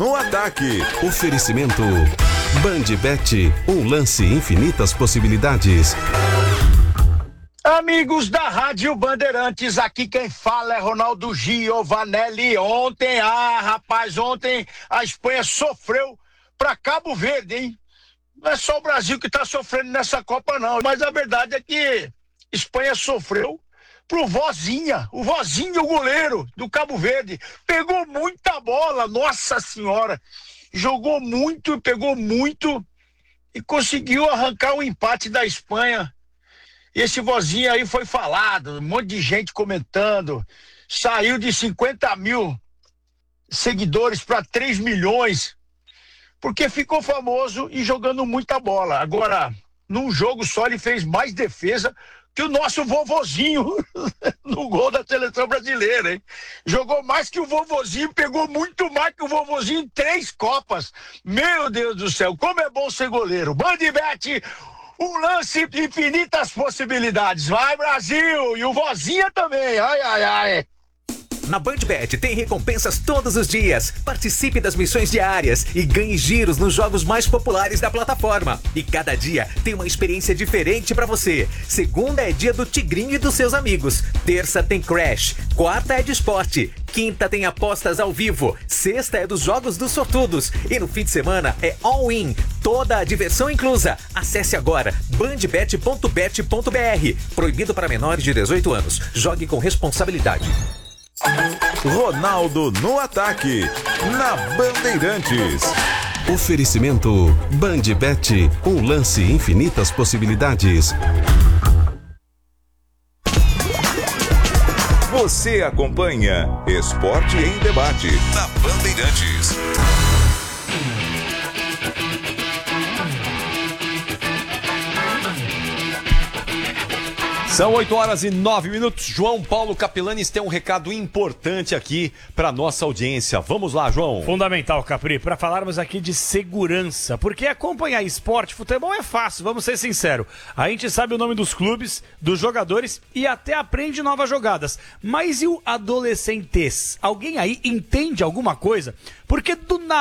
No ataque. Oferecimento Bandbet, um lance infinitas possibilidades. Amigos da Rádio Bandeirantes, aqui quem fala é Ronaldo Giovanelli. Ontem a Espanha sofreu para Cabo Verde, hein? Não é só o Brasil que tá sofrendo nessa Copa, não. Mas a verdade é que Espanha sofreu pro Vozinha, o goleiro do Cabo Verde. Pegou muita bola, nossa senhora. Jogou muito, pegou muito e conseguiu arrancar o empate da Espanha. E esse Vozinha aí foi falado, um monte de gente comentando. Saiu de 50 mil seguidores para 3 milhões. Porque ficou famoso e jogando muita bola. Agora, num jogo só, ele fez mais defesa que o nosso vovozinho no gol da seleção brasileira, hein? Jogou mais que o vovozinho, pegou muito mais que o vovozinho em 3 Copas. Meu Deus do céu, como é bom ser goleiro. Bandbet, um lance de infinitas possibilidades. Vai, Brasil! E o Vozinha também, ai, ai, ai. Na Bandbet tem recompensas todos os dias. Participe das missões diárias e ganhe giros nos jogos mais populares da plataforma. E cada dia tem uma experiência diferente pra você. Segunda é dia do Tigrinho e dos seus amigos. Terça tem Crash. Quarta é de esporte. Quinta tem apostas ao vivo. Sexta é dos jogos dos sortudos. E no fim de semana é all-in. Toda a diversão inclusa. Acesse agora bandbet.bet.br. Proibido para menores de 18 anos. Jogue com responsabilidade. Ronaldo no ataque, na Bandeirantes. Oferecimento Bandbet, um lance infinitas possibilidades. Você acompanha Esporte em Debate na Bandeirantes. São 8h09. João Paulo Capilanes tem um recado importante aqui para nossa audiência. Vamos lá, João. Fundamental, Capri, para falarmos aqui de segurança, porque acompanhar esporte, futebol é fácil, vamos ser sinceros. A gente sabe o nome dos clubes, dos jogadores e até aprende novas jogadas. Mas e o adolescentes? Alguém aí entende alguma coisa? Porque do nada